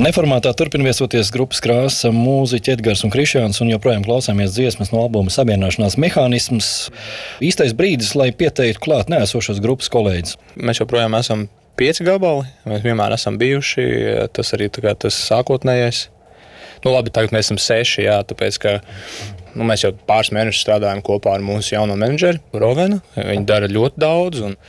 Neformātā turpina viesoties grupas Krāsa mūziķi Edgars un Krišjāns, un joprojām klausāmies dziesmas no albuma Samierināšanās mehānisms. Īstais brīdis, lai pieteiktu klāt neesošos grupas kolēģis. Mēs joprojām esam 5 gabali, mēs vienmēr esam bijuši, tas arī tas sākotnējais. Labi, tagad mēs esam 6, jā, tāpēc, ka mēs jau pāris mēnešus strādājam kopā ar mūsu jauno menedžeri, Rovenu. Viņi dara ļoti daudz, un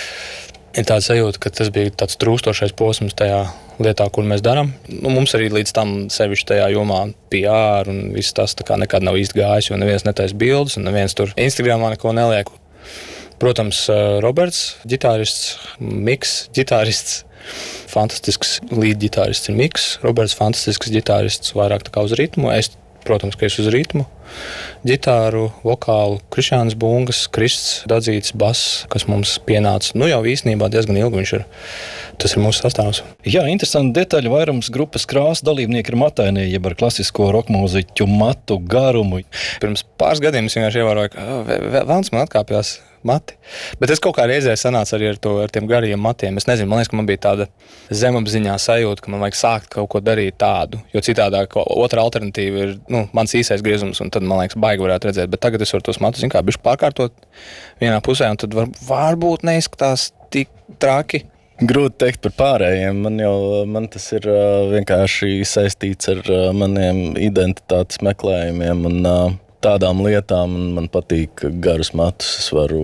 ir tāda sajūta, ka tas bija tāds trūkstošais posms tajā lietā, kur mēs darām. Mums arī līdz tam sevišķi tajā jomā PR un viss tas tā kā nekad nav īsti gājis, jo neviens netaisa bildes un neviens tur Instagramā neko neliek. Protams, Roberts, ģitārists, Miks, ģitārists, fantastisks līd ģitārists ir Miks, Roberts, fantastisks ģitārists, vairāk tā kā uz ritmu, es, protams, ka es uz ritmu, ģitāru, vokālu, Krišjāns Bungas, Krists Dadzīts, bass, kas mums pienāca, jau īstenībā diezgan ilgi viņš ir, tas ir mūsu sastāvs. Jā, interesanti detaļa, vairums grupas Krāsa dalībnieki ir matainie, jeb ar klasisko rokmūziķu matu garumu. Pirms pāris gadiem es vienkārši ievēroju, ka vēlams man atkāpjās mati. Bet es kaut kā reizē sanācu arī ar tiem gariem matiem. Es nezinu, man liekas, ka man bija tāda zemapziņā sajūta, ka man vajag sākt kaut ko darīt tādu, jo citādāk otra alternatīva ir, mans īsais griezums, un tad, man liekas, baigi varētu redzēt. Bet tagad es varu tos matus, bišķi pārkārtot vienā pusē, un tad varbūt neizskatās tik traki. Grūti teikt par pārējiem. Man tas ir vienkārši saistīts ar maniem identitātes meklējumiem un tādām lietām, un man patīk garus matus. Es varu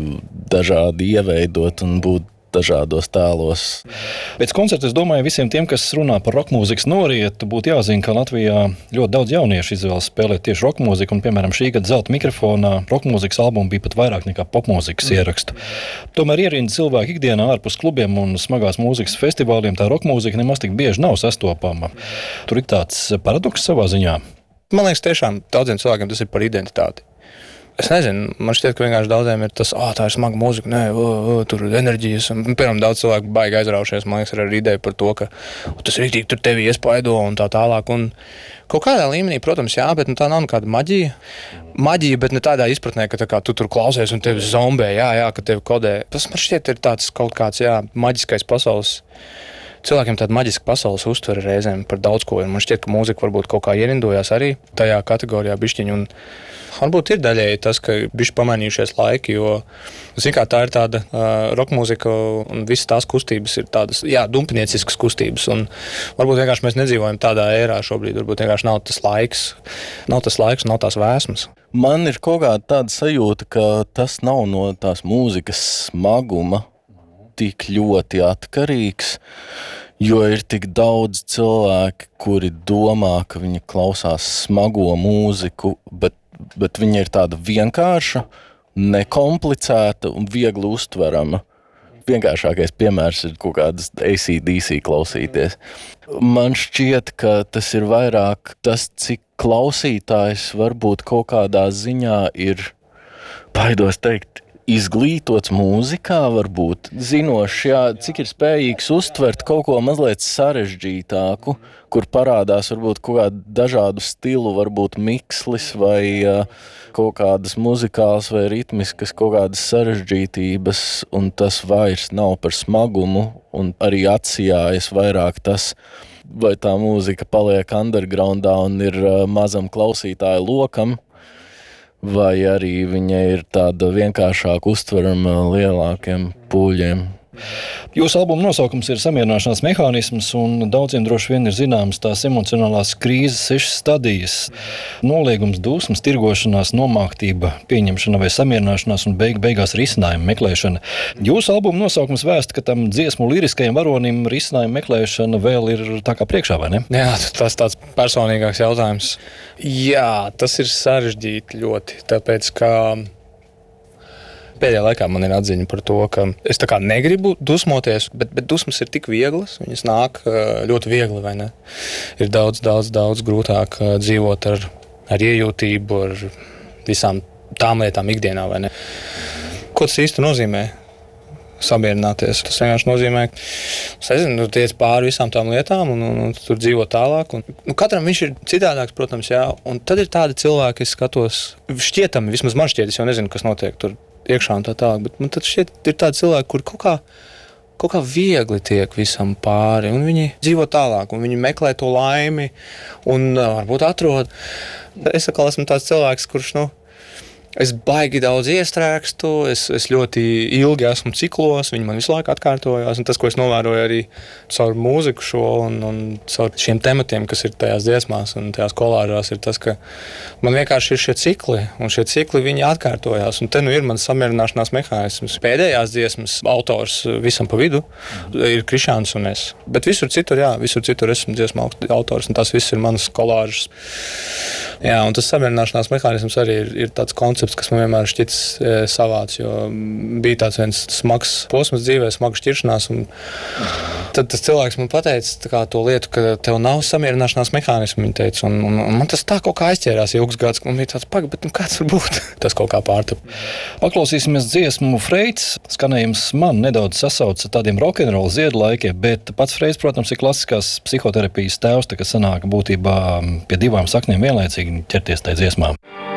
dažādi ieveidot un būt dažādos tēlos. Pēc koncerta, es domāju, visiem tiem, kas runā par rokmūzikas norietu, būtu jāzina, ka Latvijā ļoti daudz jauniešu izvēlas spēlēt tieši rokmūziku, un, piemēram, šī gada Zelta mikrofonā rokmūzikas albuma bija pat vairāk nekā popmūzikas ierakstu. Tomēr ierinda cilvēki ikdienā ārpus klubiem un smagās mūzikas festivāliem, tā rokmūzika nemaz tik bieži nav sastopama. Tur ir tāds paradoks savā ziņā. Man liekas, tiešām daudziem cilvēkiem tas ir par identitāti. Es nezinu, man šķiet, ka vienkārši daudziem ir tas, tā ir smaga mūzika, tur ir enerģijas, un, piemēram, daudz cilvēku baigi aizraušies, man liekas, ar ideju par to, ka tas rītīgi tur tevi iespaido un tā tālāk, un kaut kādā līmenī, protams, jā, bet tā nav nekāda maģija. Maģija, bet ne tādā izpratnē, ka tā kā tu tur klausies un tevi zombē, jā, ka tevi kodē. Tas man šķiet ir tāds kaut kāds, maģiskais pasaules. Cilvēkiem tāda maģiska pasaules uztvere reizēm par daudz ko, un man šķiet, ka mūzika varbūt kaut kā ierindojās arī tajā kategorijā bišķiņu, un varbūt ir daļēji tas, ka bišķi pamainījušies laiki, jo, tā ir tāda rokmūzika, un visas tās kustības ir tādas, dumpnieciskas kustības, un varbūt vienkārši mēs nedzīvojam tādā ērā šobrīd, varbūt vienkārši nav tas laiks, nav tās vēsmas. Man ir kaut kāda tāda sajūta, ka tas nav no tās mūzikas smaguma tik ļoti atkarīgs, jo ir tik daudz cilvēki, kuri domā, ka viņi klausās smago mūziku, bet viņa ir tāda vienkārša, nekomplicēta un viegli uztverama. Vienkāršākais piemērs ir kaut kādas AC/DC klausīties. Man šķiet, ka tas ir vairāk tas, cik klausītājs varbūt kaut kādā ziņā ir, baidos teikt, izglītots mūzikā, varbūt zinošs, cik ir spējīgs uztvert kaut ko mazliet sarežģītāku, kur parādās varbūt kaut kādu dažādu stilu, varbūt mikslis vai kaut kādas muzikāls vai ritmiskas kaut kādas sarežģītības, un tas vairs nav par smagumu, un arī atsijājas vairāk tas, vai tā mūzika paliek undergroundā un ir mazam klausītāju lokam, vai arī viņa ir tāda vienkāršāk uztverama lielākiem pūļiem. Jūsu albuma nosaukums ir Samierināšanās mehānisms, un daudziem droši vien ir zināms tās emocionālās krīzes 6 stadijas. Noliegums, dusmas, tirgošanās, nomāktība, pieņemšana vai samierināšanās un beigās risinājuma meklēšana. Jūsu albuma nosaukums vēsta, ka tam dziesmu liriskajam varonim risinājuma meklēšana vēl ir tā kā priekšā, vai ne? Jā, tas tāds personīgāks jautājums. Jā, tas ir sarežģīti ļoti, tāpēc, ka pēdējā laikā man ir atziņa par to, ka es tā kā negribu dusmoties, bet dusmas ir tik vieglas, viņas nāk ļoti viegli, vai ne? Ir daudz grūtāk dzīvot ar iejūtību, ar visām tām lietām ikdienā, vai ne? Ko tas īsti nozīmē? Samierināties. Tas vienkārši nozīmē, tu tiec pāri visām tām lietām un tur dzīvo tālāk. Katram viņš ir citādāks, protams, un tad ir tādi cilvēki, es skatos, šķietami, vismaz man šķiet, es jau nezinu, kas notiek tur iekšā un tā tālāk, bet man tad šķiet ir tādi cilvēki, kuri kaut kaut kā viegli tiek visam pāri, un viņi dzīvo tālāk, un viņi meklē to laimi, un varbūt atrod. Es atkal esmu tāds cilvēks, kurš, es baigi daudz iestrēgstu, es ļoti ilgi esmu ciklos, viņi man visu laiku atkārtojās, un tas, ko es novēroju arī caur mūziku šo un caur šiem tematiem, kas ir tajās dziesmās un tajās kolāžās, ir tas, ka man vienkārši ir šie cikli, un šie cikli viņi atkārtojās, un te ir mans samierināšanās mehānisms. Pēdējās dziesmas autors visam pa vidu ir Krišāns un es, bet visur citur esmu dziesmu autors, un tas viss ir mans kolāžas. Jā, un tas samierināšanās mehānisms arī ir tāds koncepts, kas man vienmēr šķits savāds, jo bija tāds viens smags posms dzīvē, smaga šķiršanās, un tad tas cilvēks man pateica to lietu, ka tev nav samierināšanās mehānismu, viņa teica, un man tas tā kaut kā aizķērās ilgus gadus, un bija tāds, bet kāds var būt? Tas kaut kā pārtap. Paklausīsimies dziesmu Freits. Skanējums man nedaudz sasauca tādiem rokenrola ziedu laikiem, bet pats Freits, protams, ir klasiskās psihoterapijas tēvs, tā kā sanāk būtībā pie divām saknēm vienlaicīgi ķerties tai dziesmām.